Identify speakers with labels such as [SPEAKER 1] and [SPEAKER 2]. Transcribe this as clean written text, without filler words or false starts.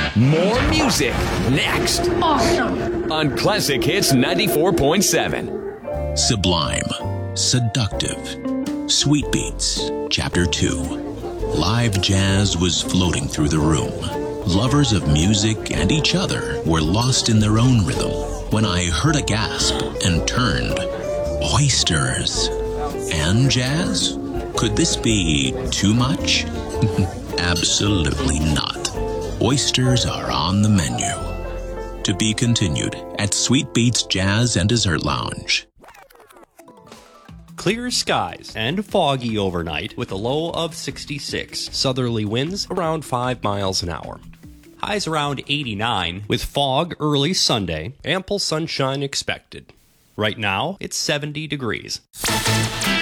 [SPEAKER 1] More music next
[SPEAKER 2] Awesome.
[SPEAKER 1] on Classic Hits 94.7.
[SPEAKER 3] Sublime, Seductive, Sweet Beats, Chapter 2. Live jazz was floating through the room. Lovers of music and each other were lost in their own rhythm when I heard a gasp and turned. Oysters and jazz? Could this be too much? Absolutely not. Oysters are on the menu. To be continued at Sweet Beats Jazz and Dessert Lounge.
[SPEAKER 4] Clear skies and foggy overnight with a low of 66. Southerly winds around 5 miles an hour. Highs around 89 with fog early Sunday. Ample sunshine expected. Right now, it's 70 degrees.